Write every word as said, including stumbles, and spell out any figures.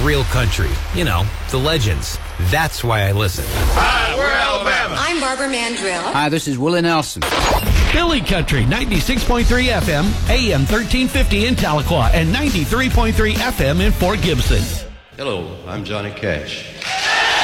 real country. You know, the legends. That's why I listen. Hi, we're Alabama. I'm Barbara Mandrill. Hi, this is Willie Nelson. Philly Country, ninety-six point three F M, A M thirteen fifty in Tahlequah, and ninety-three point three F M in Fort Gibson. Hello, I'm Johnny Cash.